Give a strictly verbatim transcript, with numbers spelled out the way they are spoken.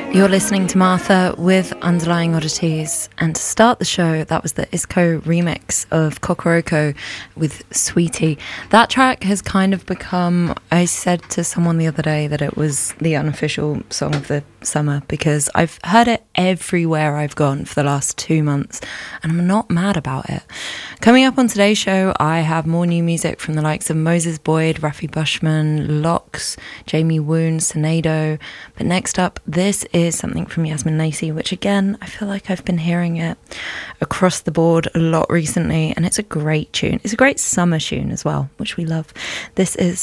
You're listening to Martha with Underlying Oddities, and to start the show, that was the Isco remix of Kokoroko with Sweetie. That track has kind of become, I said to someone the other day that it was the unofficial song of the summer because I've heard it everywhere I've gone for the last two months and I'm not mad about it. Coming up on today's show, I have more new music from the likes of Moses Boyd, Rafi Bushman, Lox, Jamie Woon, Senado. But next up, this is something from Yasmin Lacey, which again, I feel like I've been hearing it across the board a lot recently, and it's a great tune. It's a great summer tune as well, which we love. This is